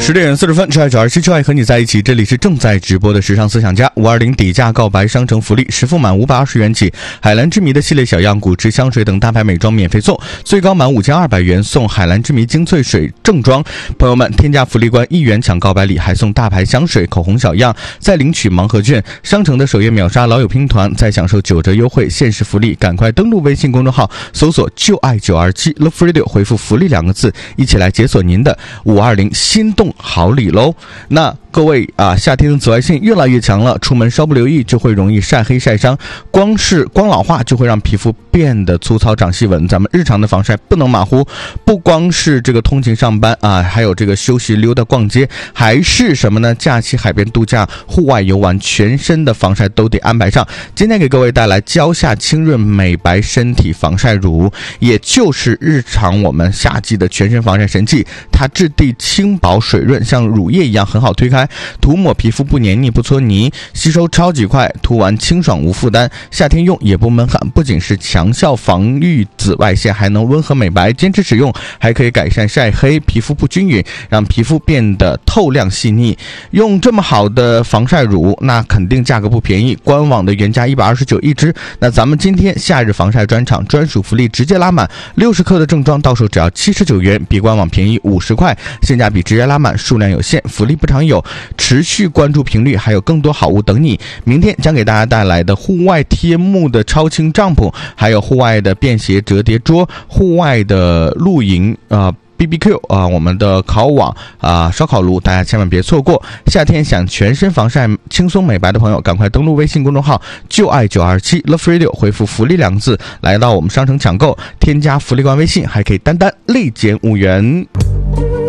10点40分，挚爱927，挚爱和你在一起。这里是正在直播的时尚思想家520底价告白商城福利，实付满520元起，海蓝之谜的系列小样、古驰香水等大牌美妆免费送，最高满5200元送海蓝之谜精粹水正装。朋友们，添加福利关1元抢告白礼，还送大牌香水、口红小样，再领取盲盒券。商城的首页秒杀老友拼团，再享受9折优惠，限时福利，赶快登录微信公众号，搜索就爱927 Love Radio， 回复福利2个字，一起来解锁您的520心动好礼喽。那各位啊，夏天的紫外线越来越强了，出门稍不留意就会容易晒黑晒伤，光老化就会让皮肤变得粗糙长细纹。咱们日常的防晒不能马虎，不光是这个通勤上班啊，还有这个休息溜达逛街，还是什么呢？假期海边度假、户外游玩，全身的防晒都得安排上。今天给各位带来蕉下清润美白身体防晒乳，也就是日常我们夏季的全身防晒神器。它质地轻薄水润，像乳液一样很好推开，涂抹皮肤不黏腻不搓泥，吸收超级快，涂完清爽无负担，夏天用也不闷汗，不仅是强效防御紫外线，还能温和美白，坚持使用还可以改善晒黑、皮肤不均匀，让皮肤变得透亮细腻。用这么好的防晒乳，那肯定价格不便宜，官网的原价129一支，那咱们今天夏日防晒专场专属福利直接拉满，60克的正装到手只要79元，比官网便宜50块，性价比直接拉满，数量有限，福利不常有，持续关注频率，还有更多好物等你。明天将给大家带来的户外贴幕的超轻帐篷，还有户外的便携折叠桌，户外的露营BBQ 我们的烤网烧烤炉，大家千万别错过。夏天想全身防晒轻松美白的朋友，赶快登录微信公众号就爱927 Love Radio， 回复福利2个字，来到我们商城抢购，添加福利关微信，还可以单立减5元。